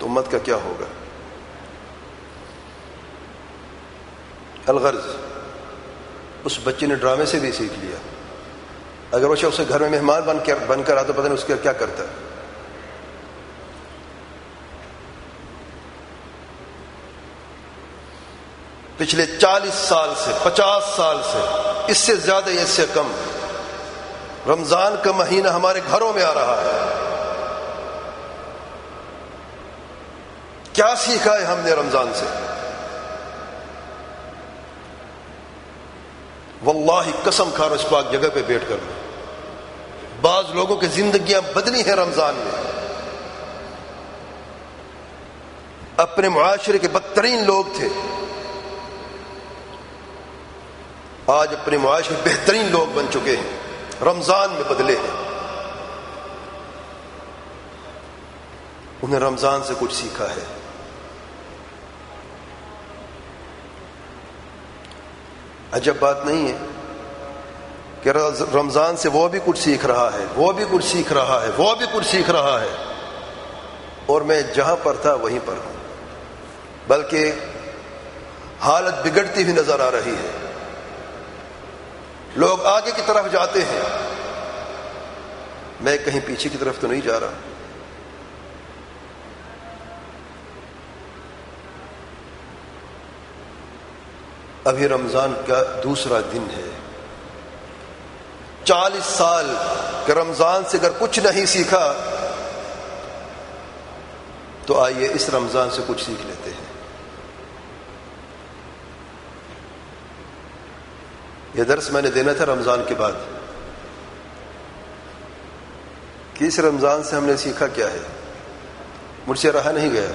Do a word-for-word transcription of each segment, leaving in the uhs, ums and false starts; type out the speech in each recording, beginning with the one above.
تو امت کا کیا ہوگا؟ الغرض اس بچے نے ڈرامے سے بھی سیکھ لیا. اگر وہ اسے گھر میں مہمان بن کر بن کر آتا تو پتہ نہیں اس کا کیا کرتا. پچھلے چالیس سال سے پچاس سال سے اس سے زیادہ یا اس سے کم رمضان کا مہینہ ہمارے گھروں میں آ رہا ہے. کیا سیکھا ہے ہم نے رمضان سے؟ واللہ قسم کھا اس پاک جگہ پہ بیٹھ کر بعض لوگوں کی زندگیاں بدلی ہیں رمضان میں. اپنے معاشرے کے بدترین لوگ تھے، آج اپنے معاشرے بہترین لوگ بن چکے ہیں، رمضان میں بدلے ہیں. انہیں رمضان سے کچھ سیکھا ہے. عجب بات نہیں ہے کہ رمضان سے وہ بھی کچھ سیکھ رہا ہے، وہ بھی کچھ سیکھ رہا ہے، وہ بھی کچھ سیکھ رہا ہے، اور میں جہاں پر تھا وہیں پر ہوں، بلکہ حالت بگڑتی ہوئی نظر آ رہی ہے. لوگ آگے کی طرف جاتے ہیں، میں کہیں پیچھے کی طرف تو نہیں جا رہا. ابھی رمضان کا دوسرا دن ہے. چالیس سال کہ رمضان سے اگر کچھ نہیں سیکھا تو آئیے اس رمضان سے کچھ سیکھ لیتے ہیں. یہ درس میں نے دینا تھا رمضان کے بعد کہ اس رمضان سے ہم نے سیکھا کیا ہے. مجھ سے رہا نہیں گیا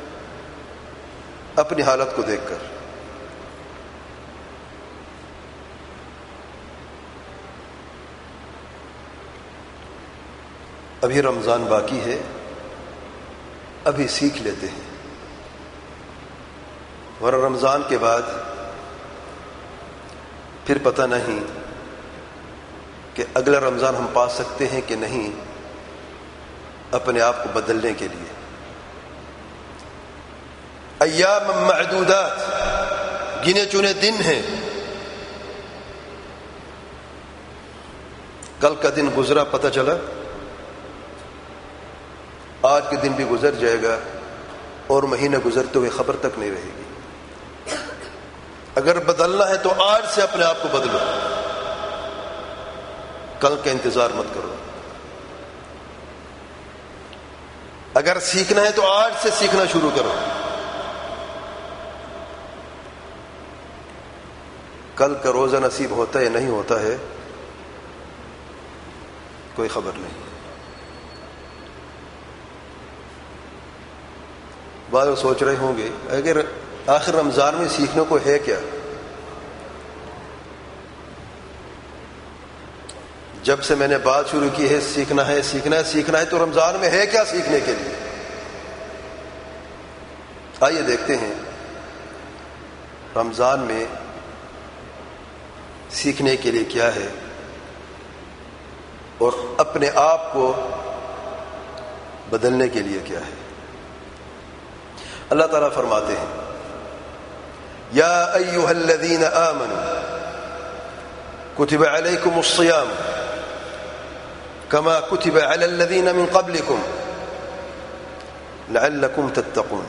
اپنی حالت کو دیکھ کر. ابھی رمضان باقی ہے، ابھی سیکھ لیتے ہیں، ورنہ رمضان کے بعد پھر پتہ نہیں کہ اگلا رمضان ہم پا سکتے ہیں کہ نہیں اپنے آپ کو بدلنے کے لیے. ایام معدودات، گنے چنے دن ہیں. کل کا دن گزرا پتہ چلا، آج کے دن بھی گزر جائے گا اور مہینہ گزرتے ہوئے خبر تک نہیں رہے گی. اگر بدلنا ہے تو آج سے اپنے آپ کو بدلو، کل کا انتظار مت کرو. اگر سیکھنا ہے تو آج سے سیکھنا شروع کرو. کل کا روزہ نصیب ہوتا ہے یا نہیں ہوتا ہے کوئی خبر نہیں. بعض سوچ رہے ہوں گے اگر آخر رمضان میں سیکھنے کو ہے کیا؟ جب سے میں نے بات شروع کی ہے سیکھنا ہے سیکھنا ہے سیکھنا ہے تو رمضان میں ہے کیا سیکھنے کے لیے؟ آئیے دیکھتے ہیں رمضان میں سیکھنے کے لیے کیا ہے اور اپنے آپ کو بدلنے کے لیے کیا ہے. اللہ تعالیٰ فرماتے ہیں یا ایھا الذین آمنوا کتب علیکم الصیام کما کتب علی الذین من قبلکم لعلکم تتقون.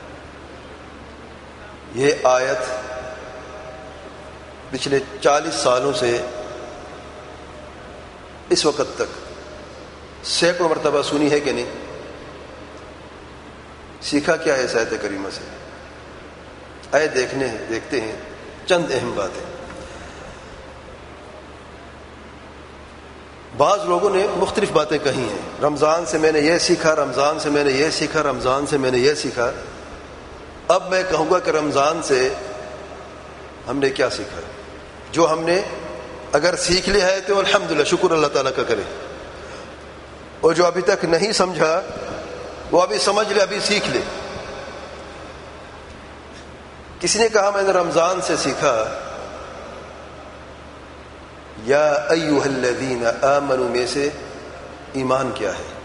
یہ آیت پچھلے چالیس سالوں سے اس وقت تک سینکڑوں مرتبہ سنی ہے کہ نہیں؟ سیکھا کیا ہے اس آیت کریمہ سے؟ آئے دیکھنے ہیں دیکھتے ہیں چند اہم باتیں. بعض لوگوں نے مختلف باتیں کہی ہیں. رمضان سے میں نے یہ سیکھا، رمضان سے میں نے یہ سیکھا، رمضان سے میں نے یہ سیکھا. اب میں کہوں گا کہ رمضان سے ہم نے کیا سیکھا. جو ہم نے اگر سیکھ لیا ہے تو الحمدللہ شکر اللہ تعالیٰ کا کرے، اور جو ابھی تک نہیں سمجھا وہ ابھی سمجھ لے، ابھی سیکھ لے. کسی نے کہا میں نے رمضان سے سیکھا یا ایھا الذین آمنوا میں سے ایمان کیا ہے.